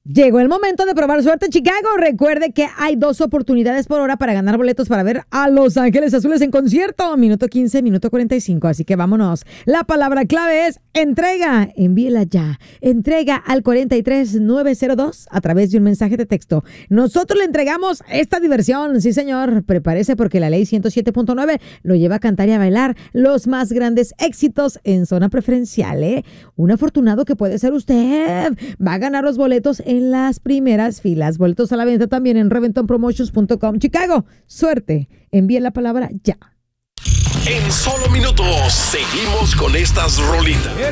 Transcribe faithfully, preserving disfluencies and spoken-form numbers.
Llegó el momento de probar suerte, Chicago. Recuerde que hay dos oportunidades por hora para ganar boletos para ver a Los Ángeles Azules en concierto. Minuto quince, minuto cuarenta y cinco. Así que vámonos. La palabra clave es entrega. Envíela ya. Entrega al cuarenta y tres nueve cero dos a través de un mensaje de texto. Nosotros le entregamos esta diversión. Sí, señor. Prepárese porque la ley ciento siete punto nueve lo lleva a cantar y a bailar los más grandes éxitos en zona preferencial, ¿eh? Un afortunado que puede ser usted. Va a ganar los boletos en en las primeras filas. Boletos a la venta también en reventón promotions punto com. Chicago, suerte. Envíe la palabra ya. En solo minutos seguimos con estas rolitas.